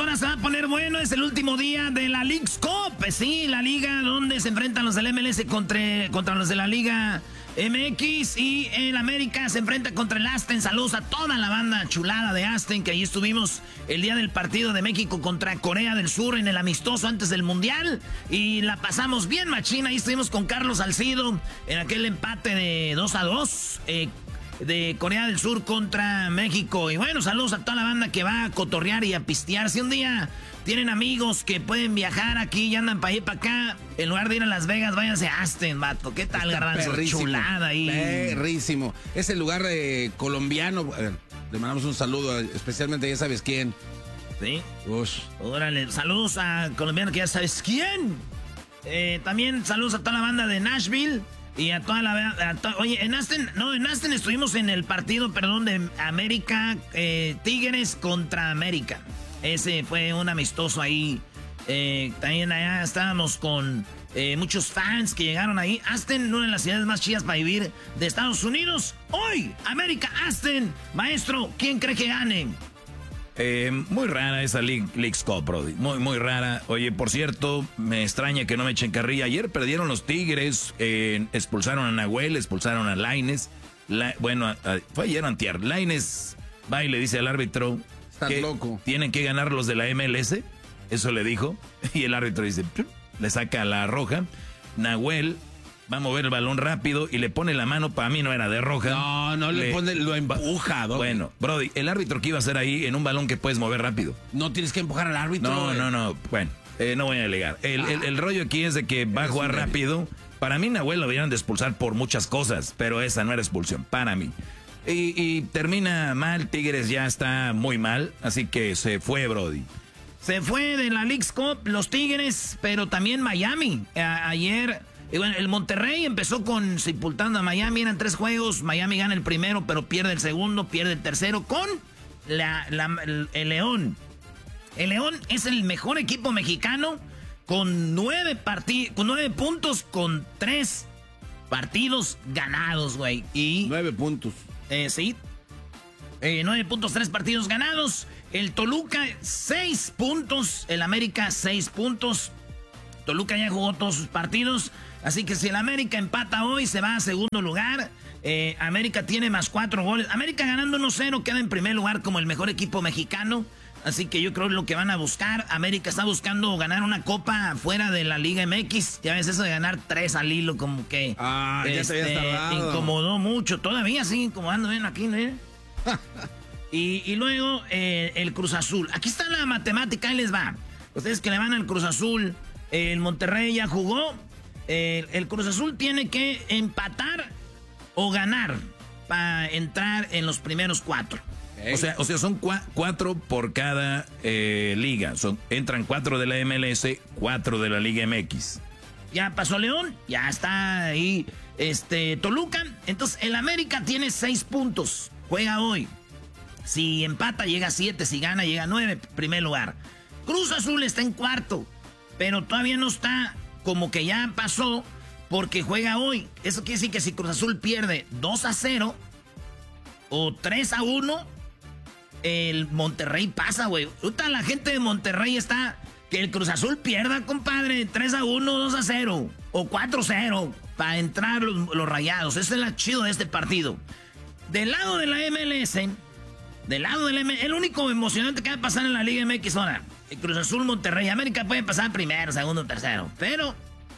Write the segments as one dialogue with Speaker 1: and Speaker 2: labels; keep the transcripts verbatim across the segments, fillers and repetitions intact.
Speaker 1: ahora se va a poner bueno. Es el último día de la Leagues Cup. Sí, la liga donde se enfrentan los del M L S contra, contra los de la Liga M X. Y el América se enfrenta contra el Aston. Saludos a toda la banda chulada de Aston, que ahí estuvimos el día del partido de México contra Corea del Sur en el amistoso antes del Mundial. Y la pasamos bien machina. Ahí estuvimos con Carlos Salcido en aquel empate de dos a dos. Eh, de Corea del Sur contra México. Y bueno, saludos a toda la banda que va a cotorrear y a pistear. Si un día tienen amigos que pueden viajar aquí y andan para allá y para acá, en lugar de ir a Las Vegas, váyanse a Aston, vato. ¿Qué tal, Garbanzo? Chulada ahí.
Speaker 2: Perrísimo. Es el lugar eh, colombiano. Eh, le mandamos un saludo, especialmente ya sabes quién.
Speaker 1: ¿Sí?
Speaker 2: Ush.
Speaker 1: Órale, saludos a colombiano que ya sabes quién. Eh, también saludos a toda la banda de Nashville. Y a toda la... A to, oye, en Aston... No, en Aston estuvimos en el partido, perdón, de América... Eh, Tigres contra América. Ese fue un amistoso ahí. Eh, también allá estábamos con eh, muchos fans que llegaron ahí. Aston, una de las ciudades más chidas para vivir de Estados Unidos. Hoy, América Aston. Maestro, ¿quién cree que gane?
Speaker 3: Eh, muy rara esa League, Leagues Cup, Brody. Muy, muy rara. Oye, por cierto, me extraña que no me echen carrilla. Ayer perdieron los Tigres, eh, expulsaron a Nahuel, expulsaron a Lainez. La, bueno, a, a, fue ayer antier. Lainez va y le dice al árbitro
Speaker 2: que loco.
Speaker 3: Tienen que ganar los de la M L S. Eso le dijo. Y el árbitro dice, le saca la roja. Nahuel va a mover el balón rápido y le pone la mano, para mí no era de roja.
Speaker 2: No, no le, le pone, lo empuja. ¿no?
Speaker 3: Bueno, Brody, el árbitro que iba a hacer ahí en un balón que puedes mover rápido.
Speaker 2: No tienes que empujar al árbitro.
Speaker 3: No, no, no, bueno, eh, no voy a alegar. El, ah, el, el rollo aquí es de que va a jugar rápido. Para mí Nahuel lo debieron de expulsar por muchas cosas, pero esa no era expulsión, para mí. Y, y termina mal, Tigres ya está muy mal, así que se fue, Brody.
Speaker 1: Se fue de la Leagues Cup los Tigres, pero también Miami. A, ayer... Y bueno, el Monterrey empezó con sepultando a Miami, eran tres juegos, Miami gana el primero, pero pierde el segundo, pierde el tercero con la, la, el, el León. El León es el mejor equipo mexicano con nueve, parti con nueve puntos, con tres partidos ganados, güey. Y
Speaker 2: nueve puntos.
Speaker 1: Eh, sí. Eh, nueve puntos, tres partidos ganados. El Toluca, seis puntos. El América, seis puntos. Toluca ya jugó todos sus partidos. Así que si el América empata hoy, se va a segundo lugar. Eh, América tiene más cuatro goles. América ganando uno cero queda en primer lugar como el mejor equipo mexicano. Así que yo creo que lo que van a buscar. América está buscando ganar una copa fuera de la Liga M X. Ya ves eso de ganar tres al hilo, como que
Speaker 2: ah, ya
Speaker 1: este,
Speaker 2: te habías tardado.
Speaker 1: Incomodó mucho. Todavía sigue incomodando bien aquí, ¿no? y, y luego eh, el Cruz Azul. Aquí está la matemática, ahí les va. Ustedes que le van al Cruz Azul. El Monterrey ya jugó. El, el Cruz Azul tiene que empatar o ganar para entrar en los primeros cuatro.
Speaker 3: Okay. O sea, o sea, son cua cuatro por cada eh, liga. Son, entran cuatro de la M L S, cuatro de la Liga M X.
Speaker 1: Ya pasó León, ya está ahí este, Toluca. Entonces, el América tiene seis puntos. Juega hoy. Si empata, llega a siete. Si gana, llega a nueve. Primer lugar. Cruz Azul está en cuarto. Pero todavía no está como que ya pasó porque juega hoy. Eso quiere decir que si Cruz Azul pierde dos a cero o tres a uno, el Monterrey pasa, güey. Ahorita la gente de Monterrey está que el Cruz Azul pierda, compadre, tres a uno, dos a cero o cuatro a cero para entrar los, los Rayados. Eso es lo chido de este partido. Del lado de la M L S, del lado del M L S, el único emocionante que va a pasar en la Liga M X ahora. El Cruz Azul, Monterrey, América puede pasar primero, segundo, tercero. Pero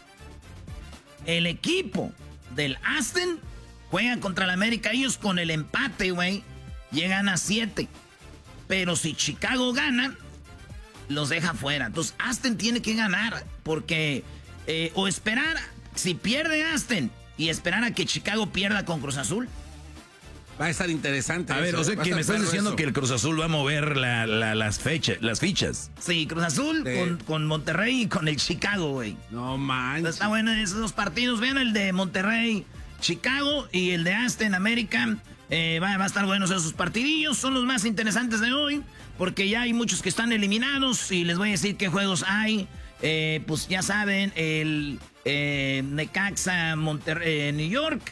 Speaker 1: el equipo del Aston juega contra el América. Ellos con el empate, güey, llegan a siete. Pero si Chicago gana, los deja fuera. Entonces Aston tiene que ganar porque eh, o esperar, si pierde Aston y esperar a que Chicago pierda con Cruz Azul.
Speaker 2: Va a estar interesante.
Speaker 3: A eso, ver, o sea, que me estás diciendo eso. Que el Cruz Azul va a mover la, la, las, fecha, las fichas.
Speaker 1: Sí, Cruz Azul sí. Con, con Monterrey y con el Chicago, güey.
Speaker 2: No manches.
Speaker 1: Está bueno esos dos partidos. Vean el de Monterrey, Chicago y el de Aston, América. Eh, va, va a estar buenos esos partidillos. Son los más interesantes de hoy porque ya hay muchos que están eliminados y les voy a decir qué juegos hay. Eh, pues ya saben, el eh, Necaxa, Monterrey, eh, New York.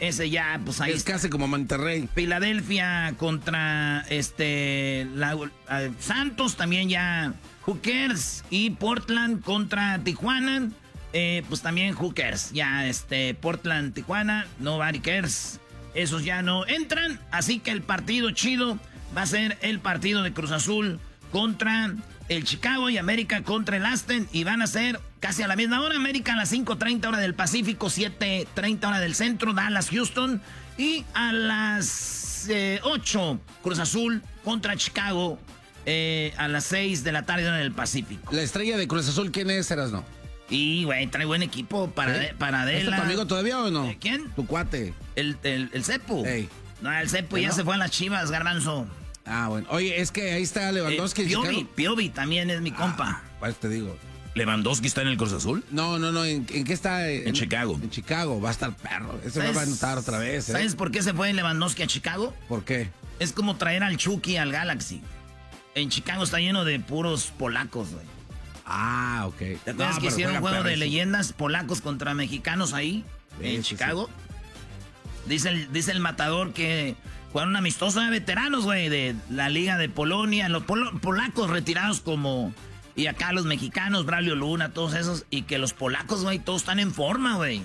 Speaker 1: ese ya, pues ahí
Speaker 2: es
Speaker 1: está.
Speaker 2: casi como Monterrey.
Speaker 1: Filadelfia contra este la, uh, Santos, también ya who cares. Y Portland contra Tijuana, eh, pues también who cares. Ya este Portland, Tijuana, nobody cares. Esos ya no entran, así que el partido chido va a ser el partido de Cruz Azul contra el Chicago y América contra el Aston, y van a ser casi a la misma hora. América a las cinco treinta hora del Pacífico, siete treinta hora del centro, Dallas, Houston, y a las eh, ocho Cruz Azul contra Chicago eh, a las seis de la tarde hora del Pacífico.
Speaker 2: La estrella de Cruz Azul, ¿quién es, Erasno?
Speaker 1: Y, güey, trae buen equipo para,
Speaker 2: ¿Eh?
Speaker 1: para Adela.
Speaker 2: ¿Está tu amigo todavía o no?
Speaker 1: ¿Quién?
Speaker 2: Tu cuate.
Speaker 1: El, el, el Cepu.
Speaker 2: Ey.
Speaker 1: No, el Cepu
Speaker 2: ¿Bueno?
Speaker 1: ya se fue a las Chivas, Garbanzo.
Speaker 2: Ah, bueno. Oye, es que ahí está Lewandowski.
Speaker 1: Eh,
Speaker 2: en
Speaker 1: Piovi,
Speaker 2: Chicago.
Speaker 1: Piovi también es mi compa.
Speaker 2: Ah, pues te digo.
Speaker 3: ¿Lewandowski está en el Cruz Azul?
Speaker 2: No, no, no. ¿En, en qué está? En,
Speaker 3: En Chicago.
Speaker 2: En Chicago. Va a estar perro. Ese
Speaker 1: ¿Sabes-
Speaker 2: va a anotar otra vez, ¿eh?
Speaker 1: ¿Sabes por qué se fue Lewandowski a Chicago?
Speaker 2: ¿Por qué?
Speaker 1: Es como traer al Chucky al Galaxy. En Chicago está lleno de puros polacos, güey.
Speaker 2: Ah, ok.
Speaker 1: ¿Te acuerdas que hicieron un juego de leyendas polacos contra mexicanos ahí?
Speaker 2: Sí,
Speaker 1: en
Speaker 2: sí,
Speaker 1: Chicago. Dice, el, dice el matador que jugaron amistosos de veteranos, güey, de la Liga de Polonia. Los polo- polacos retirados como... Y acá los mexicanos, Braulio Luna, todos esos. Y que los polacos, güey, todos están en forma, güey.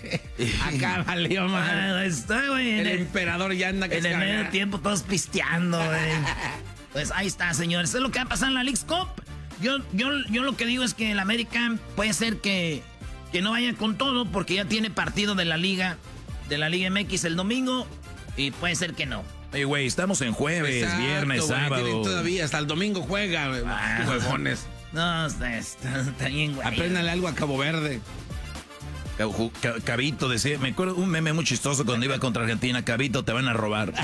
Speaker 2: Acá valió, man.
Speaker 1: Ah, está, güey. En
Speaker 2: El
Speaker 1: el,
Speaker 2: emperador ya anda que
Speaker 1: en el
Speaker 2: se
Speaker 1: medio
Speaker 2: caga.
Speaker 1: tiempo todos pisteando, güey. Pues ahí está, señores. Eso es lo que va a pasar en la Leagues Cup. Yo, yo, yo lo que digo es que el América puede ser que, que no vaya con todo porque ya tiene partido de la Liga, de la Liga M X el domingo, y puede ser que no.
Speaker 3: Oye, güey, estamos en jueves,
Speaker 2: Exacto,
Speaker 3: güey,
Speaker 2: sábado.
Speaker 3: sábado.
Speaker 2: Todavía, hasta el domingo juega, güey.
Speaker 1: Ah.
Speaker 2: Huevones.
Speaker 1: No, está, está, está bien, güey.
Speaker 2: Apréndale algo a Cabo Verde.
Speaker 3: Ca- Ca- Cabito decía, me acuerdo un meme muy chistoso cuando iba contra Argentina, Cabito, te van a robar.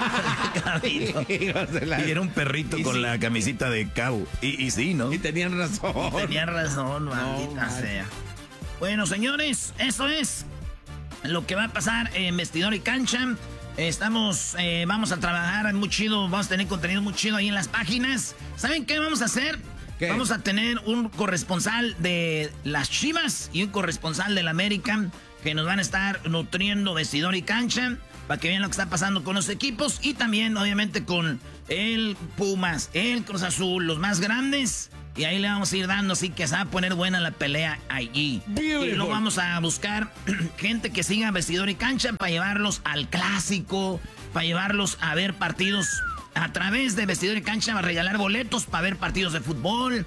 Speaker 1: Cabito.
Speaker 2: Hijos de la-
Speaker 3: Y era un perrito
Speaker 2: Y
Speaker 3: con
Speaker 2: sí.
Speaker 3: la camisita de Cabo. Y, y sí, ¿no?
Speaker 2: Y tenían razón.
Speaker 1: Tenía razón, maldita
Speaker 2: man.
Speaker 1: sea. Bueno, señores, eso es lo que va a pasar en Vestidor y Cancha. Estamos, eh, vamos a trabajar muy chido, vamos a tener contenido muy chido ahí en las páginas. ¿Saben qué vamos a hacer?
Speaker 2: ¿Qué?
Speaker 1: Vamos a tener un corresponsal de las Chivas y un corresponsal del América que nos van a estar nutriendo Vestidor y Cancha para que vean lo que está pasando con los equipos y también, obviamente, con el Pumas, el Cruz Azul, los más grandes. Y ahí le vamos a ir dando, así que se va a poner buena la pelea allí.
Speaker 2: Beautiful.
Speaker 1: Y luego vamos a buscar gente que siga Vestidor y Cancha para llevarlos al clásico, para llevarlos a ver partidos a través de Vestidor y Cancha, para regalar boletos para ver partidos de fútbol,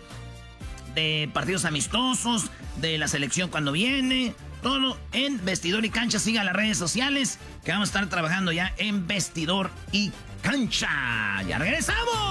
Speaker 1: de partidos amistosos, de la selección cuando viene. Todo en Vestidor y Cancha. Siga las redes sociales que vamos a estar trabajando ya en Vestidor y Cancha. ¡Ya regresamos!